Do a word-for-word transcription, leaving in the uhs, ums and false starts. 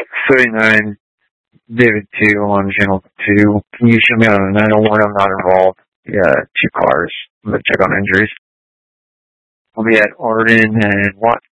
thirty-nine, David two on channel two. Can you show me on a nine oh one? I'm not involved. Yeah, two cars. I'm gonna check on injuries. I'll be at Arden and Watts